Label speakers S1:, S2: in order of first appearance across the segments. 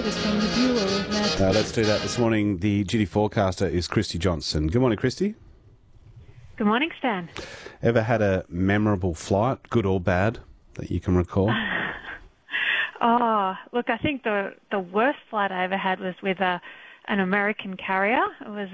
S1: latest from the Bureau, Matt.
S2: Let's do that this morning. The duty forecaster is Christy Johnson. Good morning, Christy.
S3: Good morning, Stan.
S2: Ever had a memorable flight, good or bad, that you can recall?
S3: Oh, look, I think the worst flight I ever had was with an American carrier. It was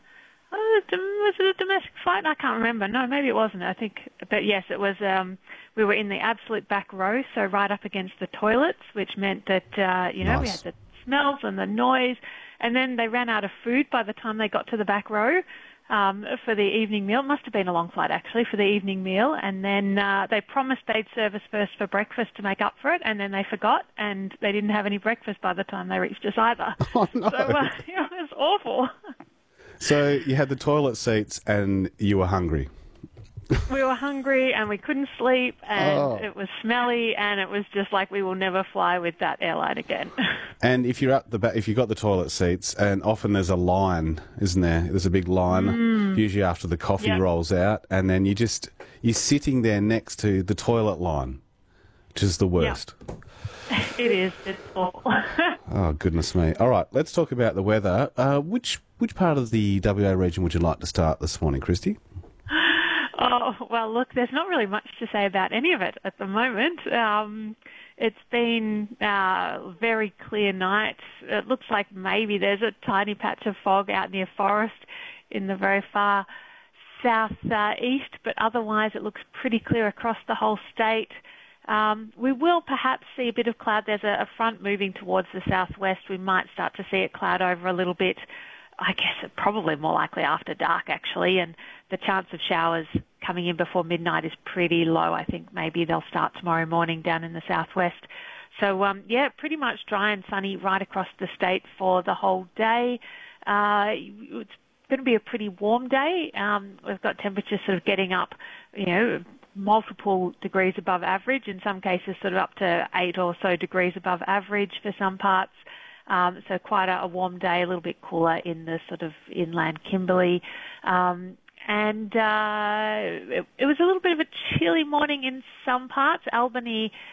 S3: was it a domestic flight? I can't remember. No, maybe it wasn't. But yes, it was. We were in the absolute back row, so right up against the toilets, which meant that
S2: Nice.
S3: we had the smells and the noise. And then they ran out of food by the time they got to the back row for the evening meal. It must have been a long flight, actually, for the evening meal. And then they promised they'd serve us first for breakfast to make up for it, and then they forgot, and they didn't have any breakfast by the time they reached us either.
S2: Oh, no.
S3: So it was awful.
S2: So you had the toilet seats and you were hungry.
S3: We were hungry and we couldn't sleep, and
S2: Oh.
S3: it was smelly, and it was just like we will never fly with that airline again.
S2: And if you're at the back, if you've got the toilet seats, and often there's a line, isn't there? There's a big line, usually after the coffee
S3: Yep.
S2: rolls out, and then you're sitting there next to the toilet line, which is the worst.
S3: It is. It's awful.
S2: Oh, goodness me. All right, let's talk about the weather. Which part of the WA region would you like to start this morning, Christy?
S3: Oh, well, look, there's not really much to say about any of it at the moment. It's been very clear nights. It looks like maybe there's a tiny patch of fog out near Forest in the very far southeast, but otherwise it looks pretty clear across the whole state. We will perhaps see a bit of cloud. There's a front moving towards the southwest. We might start to see it cloud over a little bit. I guess it's probably more likely after dark, actually, and the chance of showers coming in before midnight is pretty low. I think maybe they'll start tomorrow morning down in the southwest. So, pretty much dry and sunny right across the state for the whole day. It's going to be a pretty warm day. We've got temperatures sort of getting up, multiple degrees above average, in some cases sort of up to 8 or so degrees above average for some parts. So quite a warm day, a little bit cooler in the sort of inland Kimberley. It was a little bit of a chilly morning in some parts. Albany